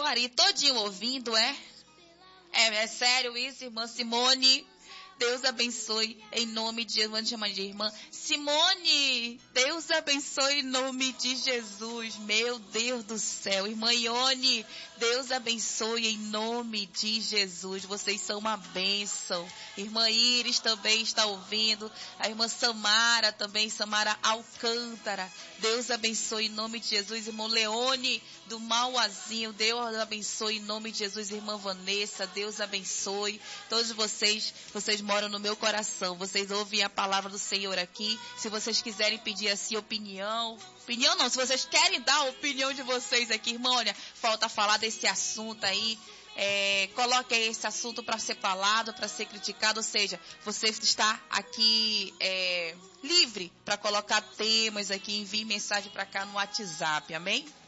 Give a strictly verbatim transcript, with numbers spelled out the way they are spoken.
seu Ari todinho ouvindo, é? É, é sério isso, irmã Simone? Deus abençoe em nome de Jesus. Vamos chamar de irmã Simone. Deus abençoe em nome de Jesus. Meu Deus do céu. Irmã Ione, Deus abençoe em nome de Jesus. Vocês são uma bênção. Irmã Iris também está ouvindo. A irmã Samara também, Samara Alcântara. Deus abençoe em nome de Jesus. Irmão Leone do Mauazinho, Deus abençoe em nome de Jesus. Irmã Vanessa, Deus abençoe. Todos vocês, vocês moram no meu coração. Vocês ouvem a palavra do Senhor aqui. Se vocês quiserem pedir assim opinião, opinião não, se vocês querem dar a opinião de vocês aqui, irmão, olha, falta falar desse assunto aí. É, coloque aí esse assunto para ser falado, para ser criticado, ou seja, você está aqui é, livre para colocar temas aqui, envie mensagem para cá no WhatsApp, amém?